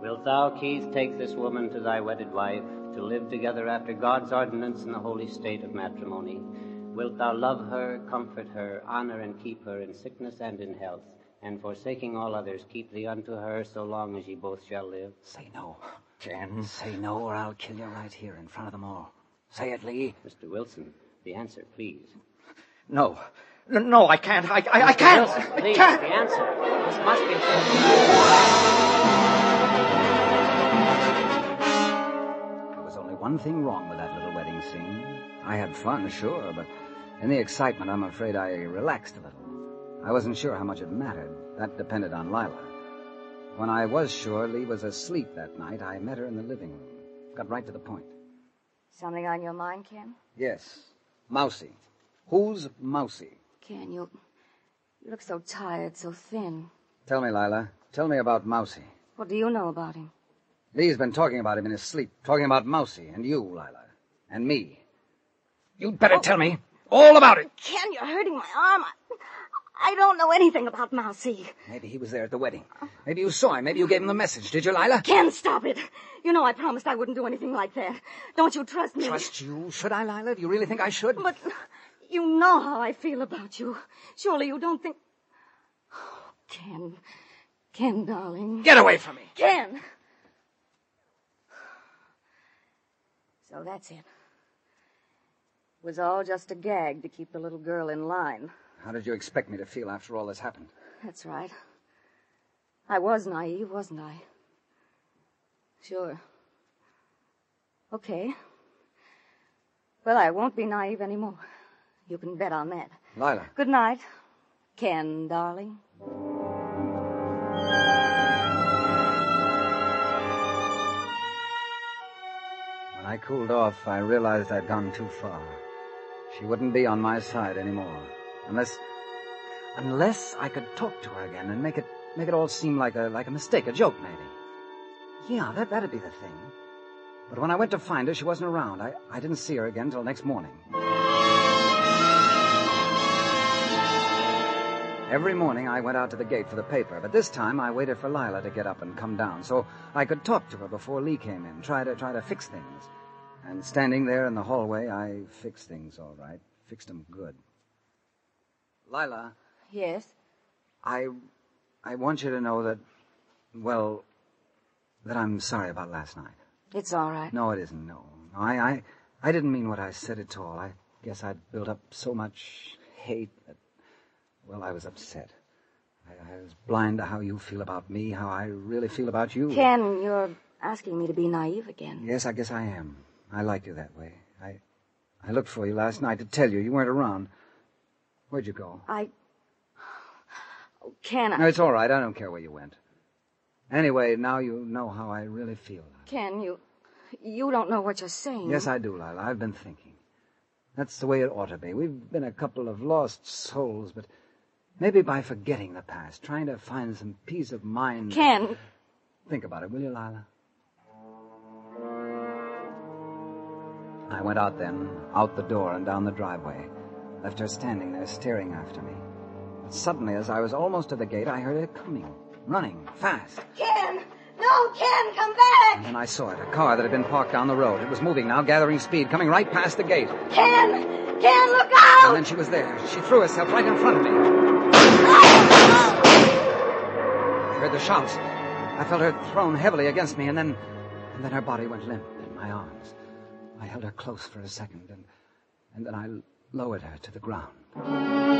Wilt thou, Keith, take this woman to thy wedded wife, to live together after God's ordinance in the holy state of matrimony? Wilt thou love her, comfort her, honor and keep her in sickness and in health, and forsaking all others, keep thee unto her so long as ye both shall live? Say no. Ken. Say no, or I'll kill you right here in front of them all. Say it, Lee. Mr. Wilson, the answer, please. No. No, I can't. I can't. Wilson, please, can't. the answer. This must be... There was only one thing wrong with that little wedding scene. I had fun, sure, but in the excitement, I'm afraid I relaxed a little. I wasn't sure how much it mattered. That depended on Lila. When I was sure Lee was asleep that night, I met her in the living room. Got right to the point. Something on your mind, Ken? Yes. Mousy. Who's Mousy? Ken, you look so tired, so thin. Tell me, Lila. Tell me about Mousy. What do you know about him? Lee's been talking about him in his sleep. Talking about Mousy and you, Lila. And me. You'd better tell me all about it. Ken, you're hurting my arm. I don't know anything about Mousy. Maybe he was there at the wedding. Maybe you saw him. Maybe you gave him the message. Did you, Lila? Ken, stop it. You know I promised I wouldn't do anything like that. Don't you trust me? Trust you? Should I, Lila? Do you really think I should? But you know how I feel about you. Surely you don't think... Oh, Ken. Ken, darling. Get away from me. Ken! So that's it. It was all just a gag to keep the little girl in line. How did you expect me to feel after all this happened? That's right. I was naive, wasn't I? Sure. Okay. Well, I won't be naive anymore. You can bet on that. Lila. Good night, Ken, darling. When I cooled off, I realized I'd gone too far. She wouldn't be on my side anymore. Unless I could talk to her again and make it all seem like a mistake, a joke, maybe. Yeah, that'd be the thing. But when I went to find her, she wasn't around. I didn't see her again till next morning. Every morning I went out to the gate for the paper, but this time I waited for Lila to get up and come down so I could talk to her before Lee came in, try to fix things. And standing there in the hallway, I fixed things all right. Fixed them good. Lila. Yes? I want you to know that, well, that I'm sorry about last night. It's all right. No, it isn't, no. I didn't mean what I said at all. I guess I'd built up so much hate that, well, I was upset. I was blind to how you feel about me, how I really feel about you. Ken, you're asking me to be naive again. Yes, I guess I am. I like you that way. I looked for you last night to tell you. You weren't around. Where'd you go? Oh, Ken, No, it's all right. I don't care where you went. Anyway, now you know how I really feel. Ken, you don't know what you're saying. Yes, I do, Lila. I've been thinking. That's the way it ought to be. We've been a couple of lost souls, but maybe by forgetting the past, trying to find some peace of mind... Ken! Think about it, will you, Lila? I went out then, out the door and down the driveway. Left her standing there, staring after me. But suddenly, as I was almost to the gate, I heard her coming, running, fast. Ken! No, Ken, come back! And then I saw it, a car that had been parked down the road. It was moving now, gathering speed, coming right past the gate. Ken! Ken, look out! And then she was there. She threw herself right in front of me. I heard the shouts. I felt her thrown heavily against me, and then her body went limp in my arms. I held her close for a second, and then I lowered her to the ground.